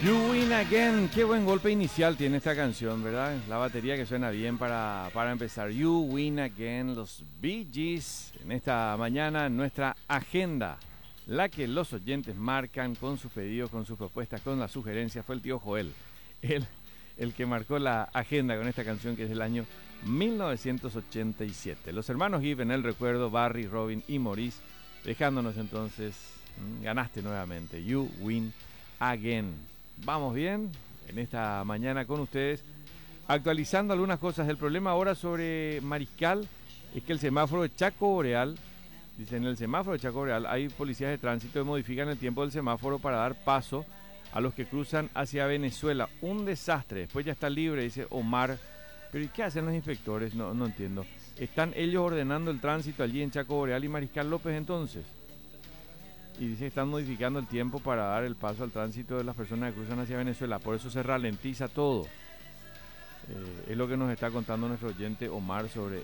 You Win Again, qué buen golpe inicial tiene esta canción, ¿verdad? La batería que suena bien para empezar. You Win Again, los Bee Gees, en esta mañana, en nuestra agenda. La que los oyentes marcan con sus pedidos, con sus propuestas, con las sugerencias, fue el tío Joel. El que marcó la agenda con esta canción que es del año 1987. Los hermanos Gibb en el recuerdo, Barry, Robin y Maurice, dejándonos entonces, ganaste nuevamente, You Win Again. Vamos bien en esta mañana con ustedes, actualizando algunas cosas. El problema ahora sobre Mariscal es que el semáforo de Chaco Boreal, dicen, en el semáforo de Chaco Boreal hay policías de tránsito que modifican el tiempo del semáforo para dar paso a los que cruzan hacia Venezuela. Un desastre. Después ya está libre, dice Omar. Pero ¿y qué hacen los inspectores? No entiendo. ¿Están ellos ordenando el tránsito allí en Chaco Boreal y Mariscal López entonces? Y dice que están modificando el tiempo para dar el paso al tránsito de las personas que cruzan hacia Venezuela. Por eso se ralentiza todo. Es lo que nos está contando nuestro oyente Omar sobre